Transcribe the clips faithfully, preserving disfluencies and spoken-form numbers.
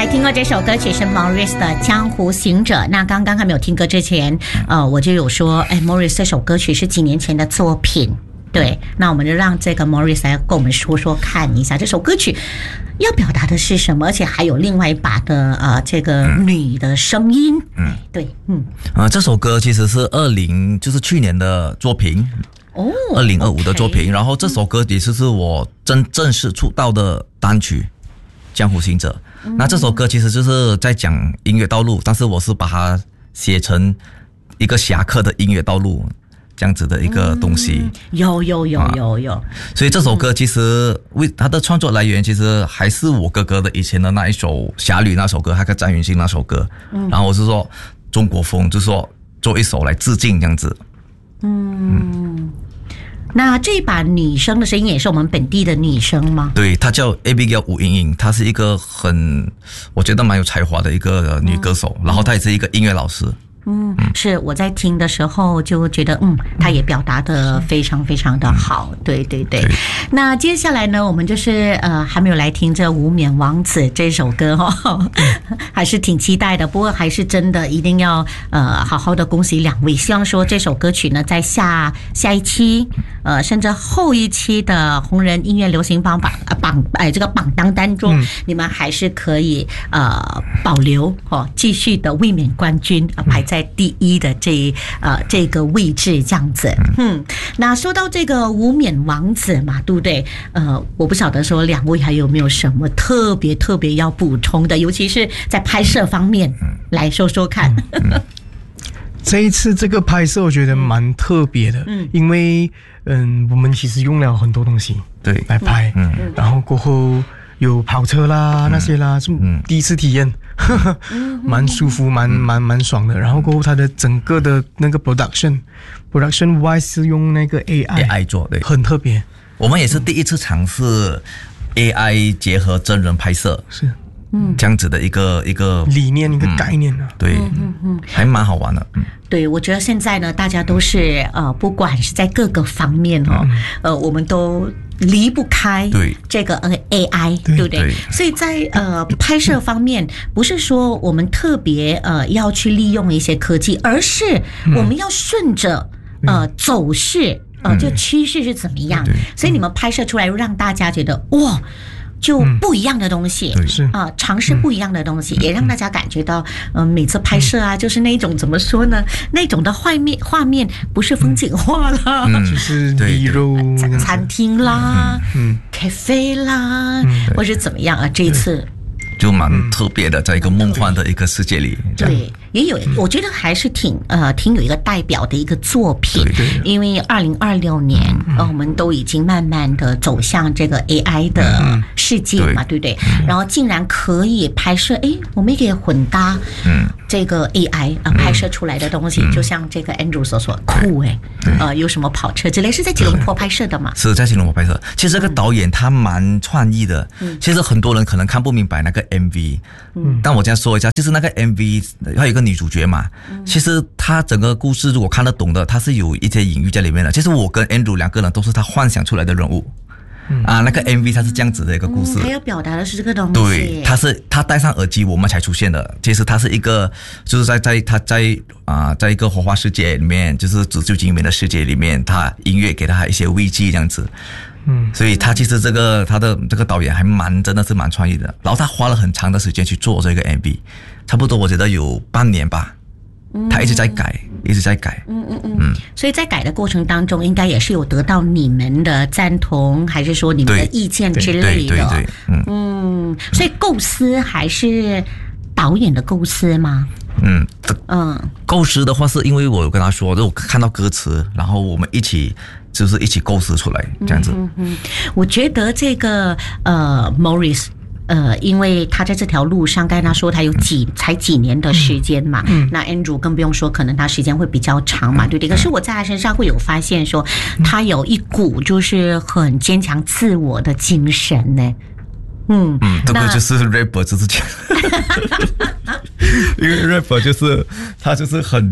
听过这首歌曲是 Maurice 的《江湖行者》。那刚刚还没有听歌之前，呃，我就有说，哎 ，Maurice 这首歌曲是几年前的作品。对，那我们就让这个 Maurice 来跟我们说说看一下这首歌曲要表达的是什么，而且还有另外一把的呃这个女的声音。嗯，对，嗯， 啊、呃，这首歌其实是二零就是去年的作品。哦，二零二五的作品。然后这首歌也就是我真正式出道的单曲《江湖行者》。那这首歌其实就是在讲音乐道路，但是我是把它写成一个侠客的音乐道路这样子的一个东西。 嗯、有有有有有、啊。 所以这首歌其实为它的创作来源，其实还是我哥哥的以前的那一首《侠侣》那首歌，还跟张芸兴那首歌。嗯、然后我是说中国风，就是说做一首来致敬这样子。 嗯。嗯，那这把女生的声音也是我们本地的女生吗？ 对，她叫 Abigail 吴莹莹，她是一个很我觉得蛮有才华的一个女歌手，嗯、然后她也是一个音乐老师。 嗯，是我在听的时候就觉得，嗯，他也表达的非常非常的好，嗯、对对对。那接下来呢，我们就是呃还没有来听这《无冕王子》这首歌哦，还是挺期待的。不过还是真的一定要呃好好的恭喜两位，希望说这首歌曲呢在下下一期呃甚至后一期的红人音乐流行榜榜榜哎这个榜单当中，嗯、你们还是可以呃保留哦，继续的卫冕冠军啊、呃、排在第一的这呃这个位置这样子。嗯，那说到这个无冕王子嘛，对不对？呃，我不晓得说两位还有没有什么特别特别要补充的，尤其是在拍摄方面来说说看。 嗯嗯、这一次这个拍摄我觉得蛮特别的，嗯，因为嗯我们其实用了很多东西对来拍，嗯，嗯然后过后有跑车啦、嗯、那些啦，是第一次体验，蛮舒服，蛮蛮蛮爽的。然后过后它的整个的那个 production production wise 是用那个 A I A I 做，对， 很特别。 我们也是第一次尝试 A I 结合真人拍摄， 是， 嗯， 这样子的一个一个理念，一个概念啊， 嗯、对，嗯嗯，还蛮好玩的，嗯。 对，我觉得现在呢，大家都是呃，不管是在各个方面哦，嗯、呃，我们都离不开这个呃 A I， 对, 对不对？对，所以在呃拍摄方面，不是说我们特别呃要去利用一些科技，而是我们要顺着呃走势呃这趋势是怎么样，嗯、所以你们拍摄出来让大家觉得哇。就不一样的东西， 是啊，尝试不一样的东西，也让大家感觉到，嗯、呃，每次拍摄啊，就是那种怎么说呢，那种的画面画面不是风景画啦， 嗯、就是比如餐厅啦，嗯 ，cafe 啦，嗯、或是怎么样啊，这一次。 就蛮特别的，在一个梦幻的一个世界里， 对，也有，我觉得还是挺呃挺有一个代表的一个作品，因为二零二六年，呃，我们都已经慢慢的走向这个 A I 的世界嘛，对不对？然后竟然可以拍摄，哎，我们也可以混搭，嗯，这个 A I 啊拍摄出来的东西，就像这个 Andrew 所说，酷哎，呃，有什么跑车之类，是在吉隆坡拍摄的嘛？ 是在吉隆坡拍摄。其实这个导演他蛮创意的，其实很多人可能看不明白那个M V， 嗯，但我这样说一下，就是那个 M V 还有一个女主角嘛，嗯、其实她整个故事如果看得懂的，她是有一些隐喻在里面的。其实我跟 Andrew 两个人都是他幻想出来的人物，嗯、啊，那个 M V 它是这样子的一个故事， 他、嗯、要表达的是这个东西。 对，他是他戴上耳机我们才出现的。其实他是一个，就是在在他在啊、呃，在一个火花世界里面，就是紫禁里面的世界里面，他音乐给他一些慰藉这样子。嗯，所以他其实这个他的这个导演还蛮真的是蛮创意的，然后他花了很长的时间去做这个 M V， 差不多我觉得有半年吧，他一直在改，一直在改， 嗯嗯嗯嗯，所以在改的过程当中，应该也是有得到你们的赞同，还是说你们的意见之类的？ 对对 对, 对，嗯嗯，所以构思还是导演的构思吗？ 嗯嗯，构思的话是因为我有跟他说，就我看到歌词，然后我们一起就是一起构思出来这样子。嗯嗯， 我觉得这个呃 Maurice。呃，因为他在这条路上，刚才他说他有几、嗯、才几年的时间嘛，嗯、那 Andrew 更不用说，可能他时间会比较长嘛，对不对？可是我在他身上会有发现说，他有一股就是很坚强自我的精神呢。嗯嗯，这个就是 rapper 就是这样，因为 rapper 就是他就是很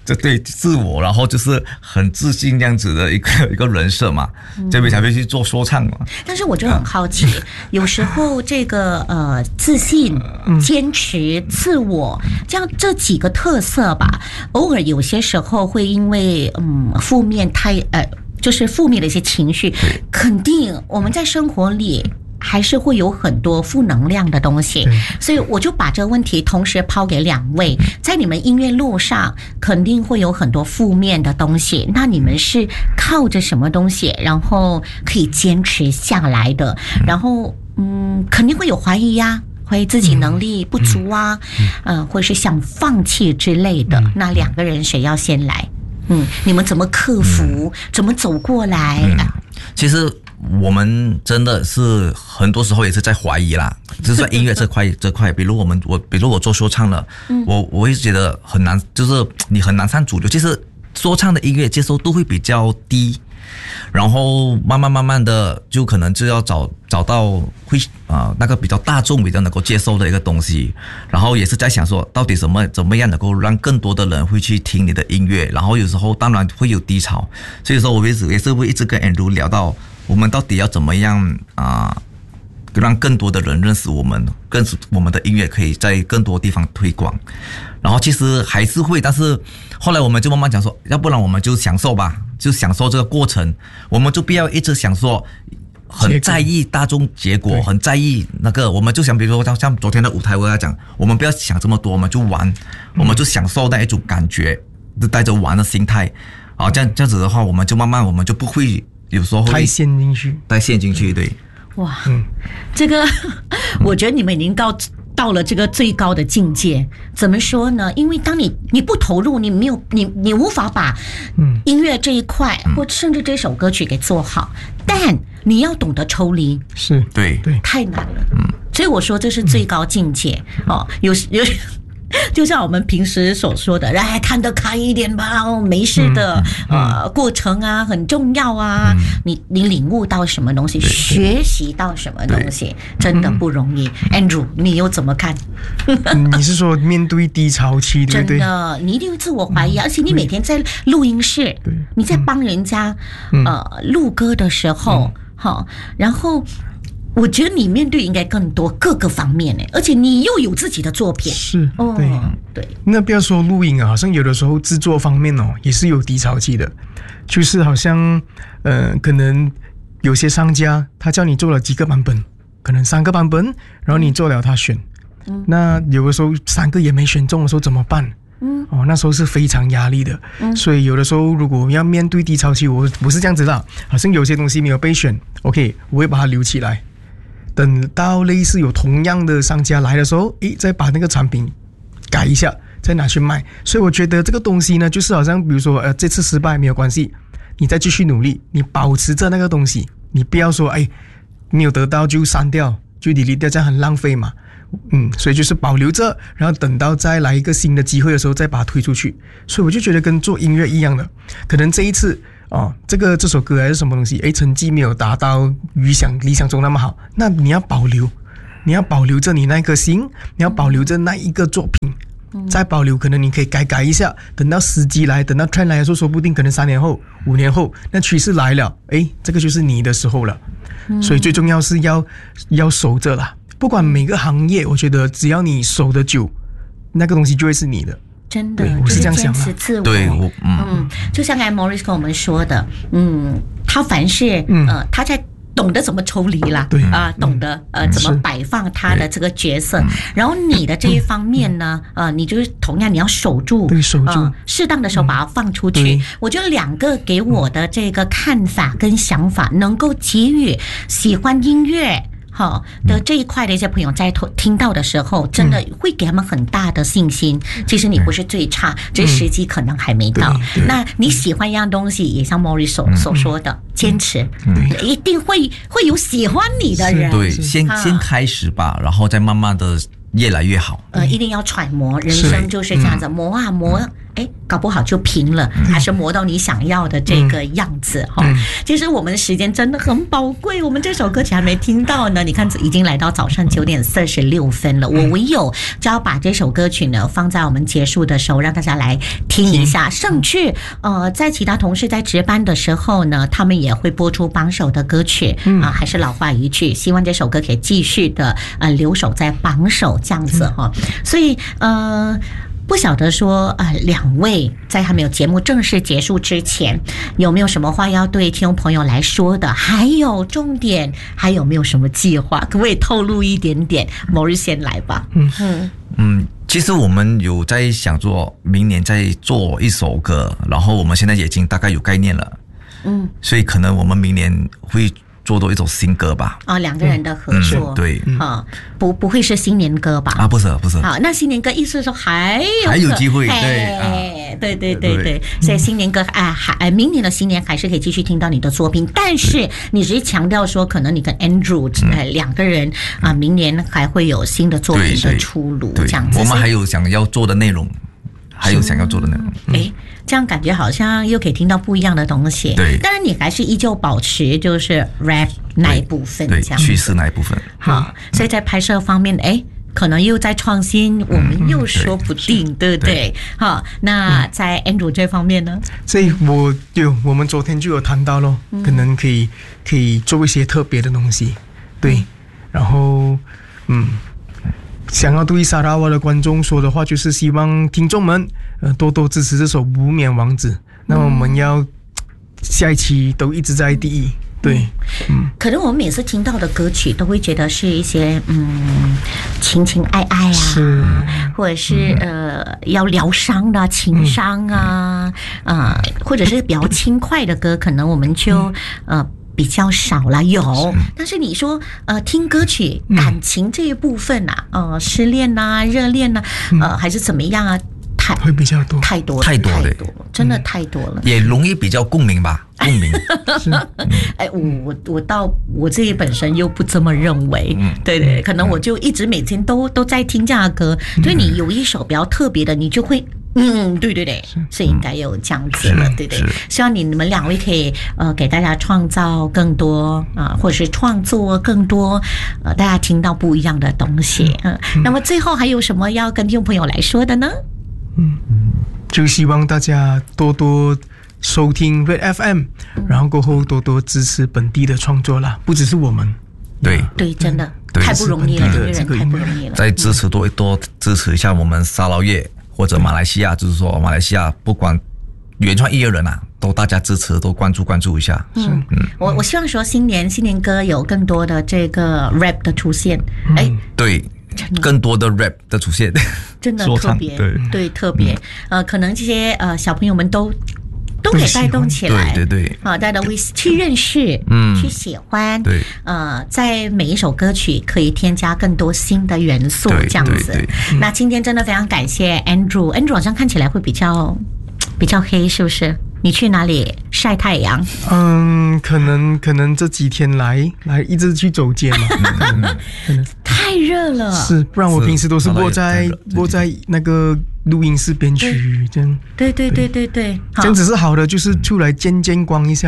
这对自我，然后就是很自信这样子的一个一个人设嘛，这边才会去做说唱嘛。 但是我就很好奇，有时候这个呃自信、坚持、自我这样这几个特色吧，偶尔有些时候会因为嗯负面太呃就是负面的一些情绪，肯定我们在生活里还是会有很多负能量的东西，所以我就把这个问题同时抛给两位，在你们音乐路上肯定会有很多负面的东西，那你们是靠着什么东西然后可以坚持下来的？然后嗯肯定会有怀疑呀、啊，怀疑自己能力不足啊，嗯、呃，或者是想放弃之类的，那两个人谁要先来？嗯，你们怎么克服？怎么走过来？ 嗯、其实我们真的是很多时候也是在怀疑啦，就是在音乐这块这块，比如我们我，比如我做说唱了，我我会觉得很难，就是你很难上主流。其实说唱的音乐接受度会比较低，然后慢慢慢慢的就可能就要找找到会啊、呃、那个比较大众比较能够接受的一个东西，然后也是在想说到底怎么怎么样能够让更多的人会去听你的音乐，然后有时候当然会有低潮，所以说我也是也是会一直跟 Andrew 聊到我们到底要怎么样啊、呃，让更多的人认识我们，更我们的音乐可以在更多地方推广。然后其实还是会，但是后来我们就慢慢讲说，要不然我们就享受吧，就享受这个过程，我们就不要一直想说很在意大众结果，很在意那个，我们就想比如说像昨天的舞台我要讲，我们不要想这么多，我们就玩，我们就享受那一种感觉，就带着玩的心态啊，这样这样子的话，我们就慢慢我们就不会有时候会太陷进去， 太陷进去，对。 哇，嗯，这个我觉得你们已经到到了这个最高的境界。怎么说呢？因为当你你不投入，你没有你你无法把音乐这一块，嗯、或甚至这首歌曲给做好。但你要懂得抽离， 是对对， 太难了。嗯，所以我说这是最高境界、嗯、哦。有有。就像我们平时所说的，哎，看得开一点吧，哦，没事的，嗯嗯、呃，过程啊很重要啊，嗯、你你领悟到什么东西，学习到什么东西，真的不容易。嗯、Andrew， 你又怎么看？ 你是说面对低潮期，对不对？ 真的，你一定会自我怀疑，嗯、而且你每天在录音室，你在帮人家、嗯、呃录歌的时候，好、嗯，然后。我觉得你面对应该更多各个方面呢，而且你又有自己的作品， 是， 哦， 对对。 那不要说录音啊，好像有的时候制作方面哦，也是有低潮期的，就是好像呃，可能有些商家他叫你做了几个版本，可能三个版本，然后你做了他选，嗯，那有的时候三个也没选中的时候怎么办？嗯，哦，那时候是非常压力的，嗯，所以有的时候如果要面对低潮期，我不是这样子的，好像有些东西没有被选 ，OK， 我会把它留起来。等到类似有同样的商家来的时候，诶，再把那个产品改一下，再拿去卖。所以我觉得这个东西呢，就是好像比如说，呃，这次失败没有关系，你再继续努力，你保持着那个东西，你不要说，哎，没有得到就删掉，就delete掉，这样很浪费嘛。嗯，所以就是保留着，然后等到再来一个新的机会的时候，再把它推出去。所以我就觉得跟做音乐一样的，可能这一次。哦，这个这首歌还是什么东西？诶，成绩没有达到理想理想中那么好，那你要保留，你要保留着你那颗心，你要保留着那一个作品，嗯、再保留，可能你可以改改一下，等到时机来，等到 trend 来的时候，说不定可能三年后、五年后，那趋势来了，诶，这个就是你的时候了。嗯、所以最重要是要要守着啦，不管每个行业，我觉得只要你守得久，那个东西就会是你的。 真的，就是坚持自我。 对，我嗯嗯，就像刚才 Maurice 跟我们说的，嗯，他凡是、嗯、呃，他在懂得怎么抽离啦， 对啊、呃，懂得呃怎么摆放他的这个角色。然后你的这一方面呢，呃，你就是同样你要守住， 对，守住， 呃、适当的时候把它放出去。我觉得两个给我的这个看法跟想法，能够给予喜欢音乐。好的这一块的一些朋友在听到的时候，真的会给他们很大的信心。其实你不是最差，这时机可能还没到。那你喜欢一样东西，也像 Maurice 所所说的，坚持，一定会会有喜欢你的人。 对，先先开始吧，然后再慢慢的越来越好。 呃，一定要揣摩，人生就是这样子，磨啊磨。 哎，搞不好就平了，还是磨到你想要的这个样子哈。嗯、其实我们的时间真的很宝贵，我们这首歌曲还没听到呢。你看，已经来到早上九点四十六分了。我唯有就要把这首歌曲呢放在我们结束的时候，让大家来听一下。甚至呃，在其他同事在值班的时候呢，他们也会播出榜首的歌曲啊、呃，还是老话一句，希望这首歌可以继续的呃留守在榜首这样子哈。所以呃。不晓得说，呃，两位在还没有节目正式结束之前，有没有什么话要对听众朋友来说的？还有重点，还有没有什么计划？可不可以透露一点点？某日先来吧。嗯嗯嗯，其实我们有在想做，明年再做一首歌，然后我们现在已经大概有概念了。嗯，所以可能我们明年会做多一首新歌吧。 哦，两个人的合作， 嗯、对， 啊、哦，不不会是新年歌吧？ 啊，不是不是。 好，那新年歌意思是说还有还有机会，对， 啊、对对对对，所以新年歌哎还明年的新年还是可以继续听到你的作品，但是你只是强调说，可能你跟 Andrew 哎两个人啊，明年还会有新的作品的出炉，这样子。 我们还有想要做的内容。还有想要做的内容， 哎，这样感觉好像又可以听到不一样的东西。 对， 但是你还是依旧保持就是 rap 那一部分，这样叙事那一部分。 好，所以在拍摄方面，哎，可能又在创新，我们又说不定，嗯、对不对？好，那在 Andrew 这方面呢？ 所以我就我们昨天就有谈到咯，嗯、可能可以可以做一些特别的东西，对，嗯、然后嗯。想要对沙拉瓦的观众说的话，就是希望听众们呃多多支持这首《无冕王子》。那么我们要下一期都一直在第一，对， 嗯。可能我们每次听到的歌曲都会觉得是一些嗯情情爱爱啊， 是， 或者是、嗯、呃要疗伤的情伤啊，嗯、呃，或者是比较轻快的歌，可能我们就、嗯、呃。比较少啦，有，但是你说呃听歌曲感情这一部分啊，呃失恋啊、热恋啊，呃还是怎么样啊，太会比较多， 太多太多太多，真的太多了， 也容易比较共鸣吧，共鸣。 是， 哎，我我我到我自己本身又不这么认为，对对，可能我就一直每天都都在听这样的歌，所以你有一首比较特别的，你就会。嗯，对对对，是应该有这样子了，对对。希望你们两位可以呃给大家创造更多啊、呃，或者是创作更多呃大家听到不一样的东西。嗯，嗯那么最后还有什么要跟听众朋友来说的呢？ 嗯，就希望大家多多收听 Red F M，、嗯、然后过后多多支持本地的创作啦，不只是我们。 对对，真的太不容易了，这个人太不容易了。 再支持多多支持一下我们沙捞越。或者马来西亚，就是说马来西亚不管原创音乐人啊，都大家支持，都关注关注一下。 嗯嗯，我我希望说新年新年歌有更多的这个 rap 的出现。哎、嗯， 对，更多的 rap 的出现， 真的特别，对对特别、嗯。呃，可能这些呃小朋友们都。都可以带动起来， 对对对， 好，大家会去认识，嗯，去喜欢， 对， 呃，在每一首歌曲可以添加更多新的元素，这样子。 对对对那今天真的非常感谢 Andrew，Andrew 好像看起来会比较比较黑，是不是？你去哪里晒太阳？ 嗯，可能可能这几天来来一直去走街嘛，可能可能太热了， 是，不然我平时都是窝在窝在那个录音室边区这样。 对对对对对， 这样子是好的，就是出来见见光一下。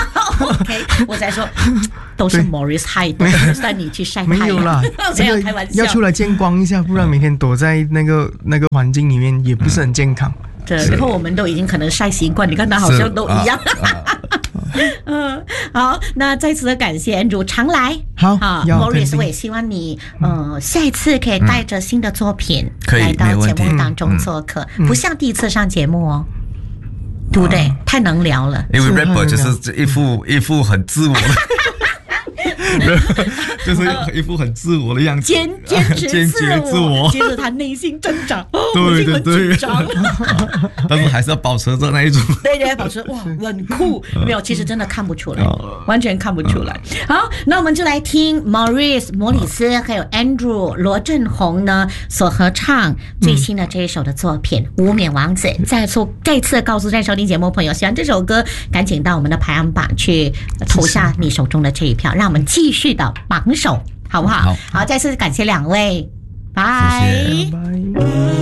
OK， 我在说都是 Morris 害的，让你去晒太阳。 没有啦， 这个开玩笑， 要出来见光一下，不然每天躲在那个那个环境里面也不是很健康。 对，然后我们都已经可能晒习惯，你看他好像都一样。嗯，好，那再次的感谢 Andrew 常来。 好， 好 ，Morris， 我也希望你呃下一次可以带着新的作品来到节目当中做客，不像第一次上节目哦。对不对？太能聊了。 因为 rapper 就是一副一副很自我的。就是一副很自我的样子， 坚坚持自我，接着他内心挣扎，对对对， 但是还是要保持着那一种， 对对，保持哇冷酷，没有，其实真的看不出来，完全看不出来。好，那我们就来听 Morris 摩里斯还有 Andrew 罗振宏呢所合唱最新的这一首的作品《无冕王子》。再次再次告诉在收听节目朋友，喜欢这首歌，赶紧到我们的排行榜去投下你手中的这一票，让我们继续的榜首，好不好？好，好，再次感谢两位，拜拜。